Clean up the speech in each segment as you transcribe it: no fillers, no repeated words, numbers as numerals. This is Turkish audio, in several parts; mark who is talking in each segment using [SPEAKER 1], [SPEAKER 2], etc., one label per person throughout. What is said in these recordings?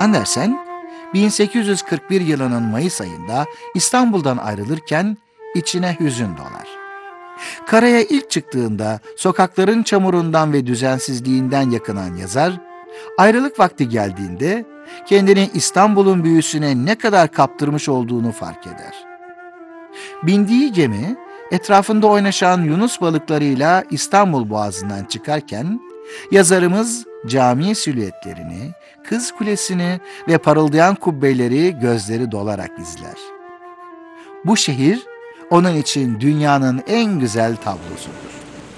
[SPEAKER 1] Andersen, 1841 yılının Mayıs ayında İstanbul'dan ayrılırken içine hüzün dolar. Karaya ilk çıktığında sokakların çamurundan ve düzensizliğinden yakınan yazar, ayrılık vakti geldiğinde kendini İstanbul'un büyüsüne ne kadar kaptırmış olduğunu fark eder. Bindiği gemi, etrafında oynaşan yunus balıklarıyla İstanbul Boğazı'ndan çıkarken, yazarımız cami silüetlerini, Kız Kulesi'ni ve parıldayan kubbeleri gözleri dolarak izler. Bu şehir, onun için dünyanın en güzel tablosudur.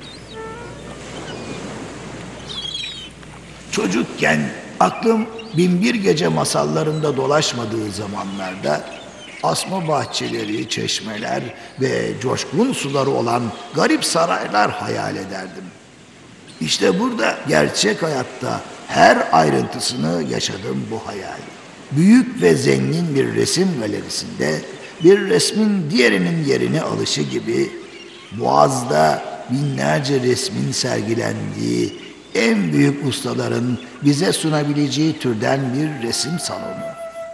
[SPEAKER 2] Çocukken aklım Binbir Gece masallarında dolaşmadığı zamanlarda asma bahçeleri, çeşmeler ve coşkun suları olan garip saraylar hayal ederdim. İşte burada gerçek hayatta her ayrıntısını yaşadım bu hayal. Büyük ve zengin bir resim galerisinde bir resmin diğerinin yerini alışı gibi Boğaz'da binlerce resmin sergilendiği en büyük ustaların bize sunabileceği türden bir resim salonu.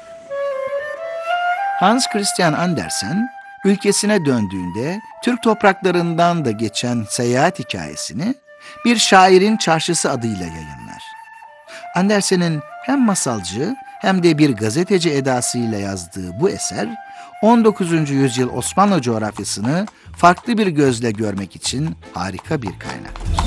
[SPEAKER 1] Hans Christian Andersen, ülkesine döndüğünde Türk topraklarından da geçen seyahat hikayesini Bir Şairin Çarşısı adıyla yayınlar. Andersen'in hem masalcı hem de bir gazeteci edasıyla yazdığı bu eser, 19. yüzyıl Osmanlı coğrafyasını farklı bir gözle görmek için harika bir kaynaktır.